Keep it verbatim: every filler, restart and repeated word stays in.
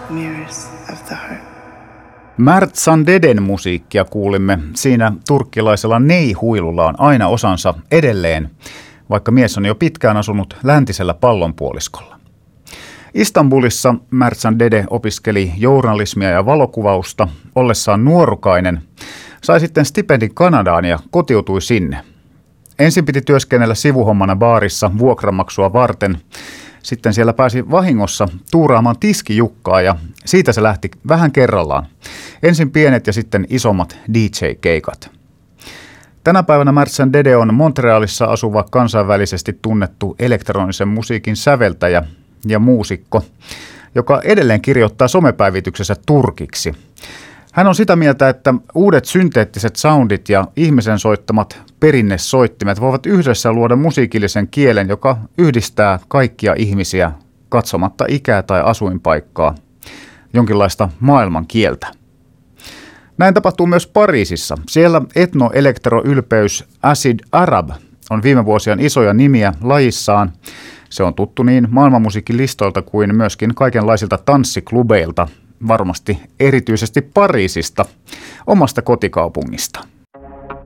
mirrors of the heart. Mert Sandeden musiikkia kuulimme. Siinä turkkilaisella Ney-huilulla on aina osansa edelleen, vaikka mies on jo pitkään asunut läntisellä pallonpuoliskolla. Istanbulissa Mert Sandede opiskeli journalismia ja valokuvausta. Ollessaan nuorukainen sai sitten stipendin Kanadaan ja kotiutui sinne. Ensin piti työskennellä sivuhommana baarissa vuokramaksua varten. Sitten siellä pääsi vahingossa tuuraamaan tiskijukkaa ja siitä se lähti vähän kerrallaan. Ensin pienet ja sitten isommat D J-keikat. Tänä päivänä Mert Sandede on Montrealissa asuva kansainvälisesti tunnettu elektronisen musiikin säveltäjä ja muusikko, joka edelleen kirjoittaa somepäivityksessä turkiksi. Hän on sitä mieltä, että uudet synteettiset soundit ja ihmisen soittamat perinnesoittimet voivat yhdessä luoda musiikillisen kielen, joka yhdistää kaikkia ihmisiä katsomatta ikää tai asuinpaikkaa, jonkinlaista maailmankieltä. Näin tapahtuu myös Pariisissa. Siellä etnoelektroylpeys Acid Arab on viime vuosien isoja nimiä lajissaan. Se on tuttu niin maailmanmusiikin listoilta kuin myöskin kaikenlaisilta tanssiklubeilta, varmasti erityisesti Pariisista, omasta kotikaupungista.